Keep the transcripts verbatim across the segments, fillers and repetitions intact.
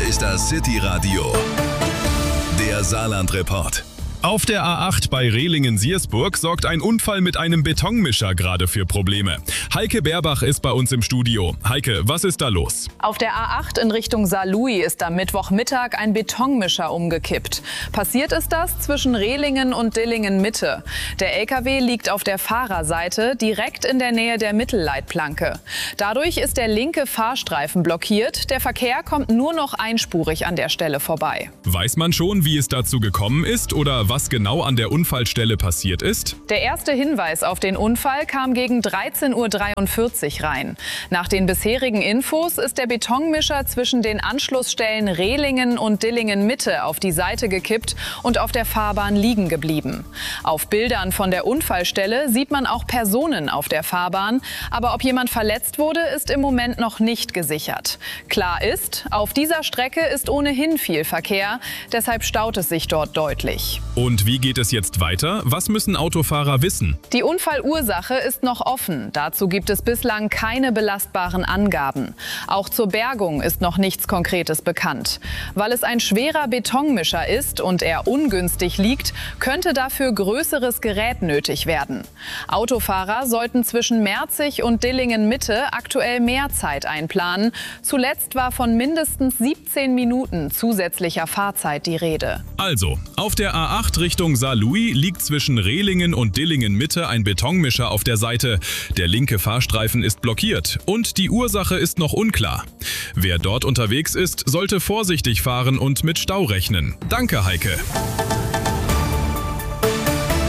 ist das City Radio, der Saarland-Report. Auf der A acht bei Rehlingen-Siersburg sorgt ein Unfall mit einem Betonmischer gerade für Probleme. Heike Berbach ist bei uns im Studio. Heike, was ist da los? Auf der A acht in Richtung Saarlouis ist am Mittwochmittag ein Betonmischer umgekippt. Passiert ist das zwischen Rehlingen und Dillingen-Mitte. Der L K W liegt auf der Fahrerseite direkt in der Nähe der Mittelleitplanke. Dadurch ist der linke Fahrstreifen blockiert. Der Verkehr kommt nur noch einspurig an der Stelle vorbei. Weiß man schon, wie es dazu gekommen ist oder was genau an der Unfallstelle passiert ist? Der erste Hinweis auf den Unfall kam gegen dreizehn Uhr dreiundvierzig rein. Nach den bisherigen Infos ist der Betonmischer zwischen den Anschlussstellen Rehlingen und Dillingen-Mitte auf die Seite gekippt und auf der Fahrbahn liegen geblieben. Auf Bildern von der Unfallstelle sieht man auch Personen auf der Fahrbahn, aber ob jemand verletzt wurde, ist im Moment noch nicht gesichert. Klar ist, auf dieser Strecke ist ohnehin viel Verkehr, deshalb staut es sich dort deutlich. Und wie geht es jetzt weiter? Was müssen Autofahrer wissen? Die Unfallursache ist noch offen. Dazu gibt es bislang keine belastbaren Angaben. Auch zur Bergung ist noch nichts Konkretes bekannt. Weil es ein schwerer Betonmischer ist und er ungünstig liegt, könnte dafür größeres Gerät nötig werden. Autofahrer sollten zwischen Merzig und Dillingen-Mitte aktuell mehr Zeit einplanen. Zuletzt war von mindestens siebzehn Minuten zusätzlicher Fahrzeit die Rede. Also, auf der A acht Richtung Saarlouis liegt zwischen Rehlingen und Dillingen-Mitte ein Betonmischer auf der Seite. Der linke Fahrstreifen ist blockiert und die Ursache ist noch unklar. Wer dort unterwegs ist, sollte vorsichtig fahren und mit Stau rechnen. Danke, Heike.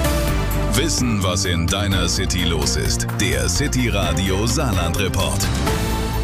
Wissen, was in deiner City los ist. Der City Radio Saarland-Report.